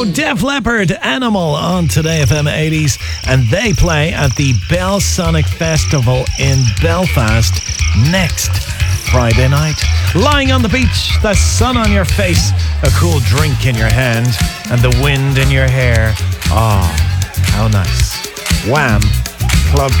Def Leppard, Animal on Today FM 80s, and they play at the Bell Sonic Festival in Belfast next Friday night. Lying on the beach, the sun on your face, a cool drink in your hand, and the wind in your hair. Oh, how nice. Wham! Club